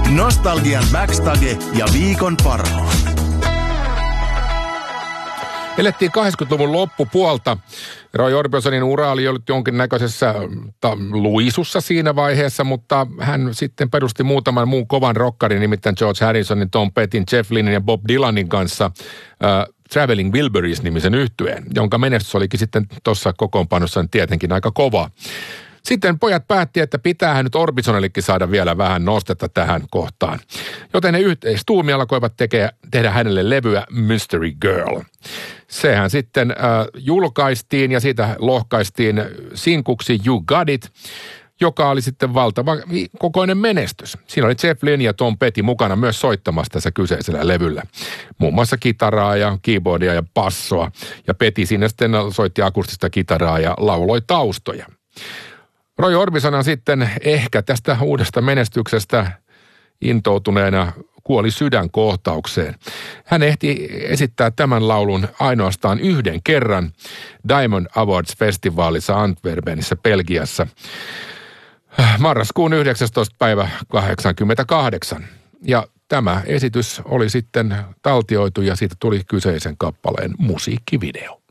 Nostalgian backstage ja viikon parhaat. Elettiin 80-luvun loppupuolta. Roy Orbisonin ura oli ollut jonkinnäköisessä luisussa siinä vaiheessa, mutta hän sitten perusti muutaman muun kovan rockarin, nimittäin George Harrisonin, Tom Pettin, Jeff Lynnen ja Bob Dylanin kanssa Traveling Wilburys-nimisen yhtyeen, jonka menestys olikin sitten tuossa kokoonpanossa tietenkin aika kova. Sitten pojat päätti, että pitäähän nyt Orbisonillekin saada vielä vähän nostetta tähän kohtaan. Joten ne yhteistuumi alkoivat tehdä hänelle levyä Mystery Girl. Sehän sitten julkaistiin ja siitä lohkaistiin sinkuksi You Got It, joka oli sitten valtava kokoinen menestys. Siinä oli Jeff Lynne ja Tom Petty mukana myös soittamassa tässä kyseisellä levyllä. Muun muassa kitaraa ja keyboardia ja bassoa. Ja Petty siinä sitten soitti akustista kitaraa ja lauloi taustoja. Roy Orbison sitten ehkä tästä uudesta menestyksestä intoutuneena kuoli sydänkohtaukseen. Hän ehti esittää tämän laulun ainoastaan yhden kerran Diamond Awards-festivaalissa Antwerpenissä, Belgiassa. Marraskuun 19. päivä 1988. Ja tämä esitys oli sitten taltioitu ja siitä tuli kyseisen kappaleen musiikkivideo.